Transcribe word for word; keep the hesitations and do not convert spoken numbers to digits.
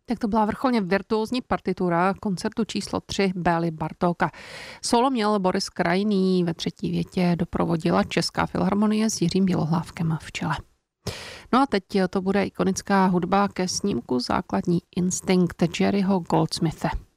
Tak to byla vrcholně virtuózní partitura koncertu číslo tři Bély Bartóka. Solo měl Boris Krajný, ve třetí větě doprovodila Česká filharmonie s Jiřím Bělohlávkem v čele. No a teď to bude ikonická hudba ke snímku Základní instinkt Jerryho Goldsmithe.